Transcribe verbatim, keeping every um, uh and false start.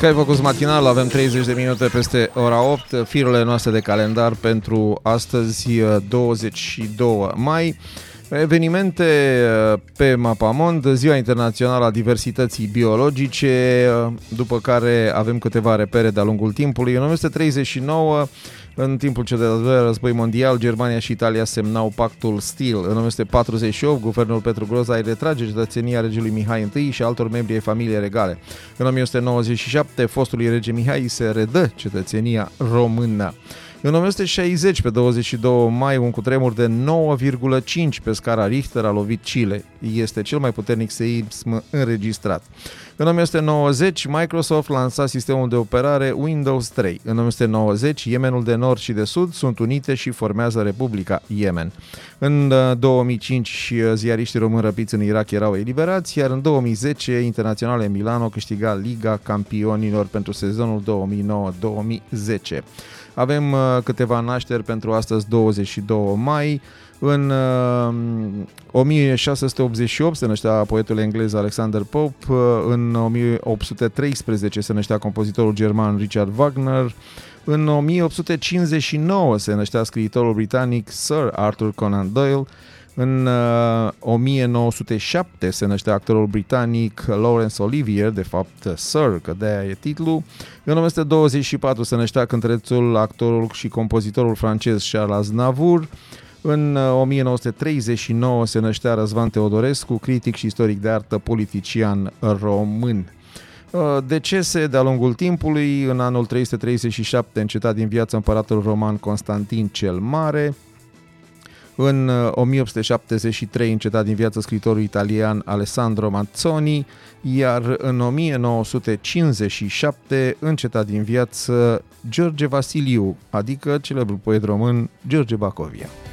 Sky Focus matinal, avem treizeci de minute peste ora opt, firele noastre de calendar pentru astăzi, douăzeci și doi mai. Evenimente pe mapamond, Ziua Internațională a Diversității Biologice, după care avem câteva repere de-a lungul timpului. În o mie nouă sute treizeci și nouă, în timpul cel de-al doilea război mondial, Germania și Italia semnau pactul Steele. În o mie nouă sute patruzeci și opt, guvernul Petru Groza îi retrage cetățenia regelui Mihai I și altor membri ai familiei regale. În o mie nouă sute nouăzeci și șapte, fostului rege Mihai se redă cetățenia română. În o mie nouă sute șaizeci, pe douăzeci și doi mai, un cutremur de nouă virgulă cinci pe scara Richter a lovit Chile. Este cel mai puternic seism înregistrat. În o mie nouă sute nouăzeci, Microsoft lansa sistemul de operare Windows trei. În o mie nouă sute nouăzeci, Yemenul de Nord și de Sud sunt unite și formează Republica Yemen. În două mii cinci, ziariștii români răpiți în Irak erau eliberați, iar în două mii zece, Internaționale Milano câștiga Liga Campionilor pentru sezonul două mii nouă două mii zece. Avem uh, câteva nașteri pentru astăzi, douăzeci și doi mai. În uh, o mie șase sute optzeci și opt se năștea poetul englez Alexander Pope, uh, în o mie opt sute treisprezece se năștea compozitorul german Richard Wagner, în o mie opt sute cincizeci și nouă se năștea scriitorul britanic Sir Arthur Conan Doyle, în uh, o mie nouă sute șapte se năștea actorul britanic Laurence Olivier, de fapt Sir, că de-aia e titlul. În o mie nouă sute douăzeci și patru se năștea cântărețul, actorul și compozitorul francez Charles Aznavour. În uh, o mie nouă sute treizeci și nouă se năștea Răzvan Teodorescu, critic și istoric de artă, politician român. Decese de-a lungul timpului: în anul trei sute treizeci și șapte încetat din viață împăratul roman Constantin cel Mare. În o mie opt sute șaptezeci și trei încetat din viață scriitorul italian Alessandro Manzoni, iar în o mie nouă sute cincizeci și șapte încetat din viață George Vasiliu, adică celebrul poet român George Bacovia.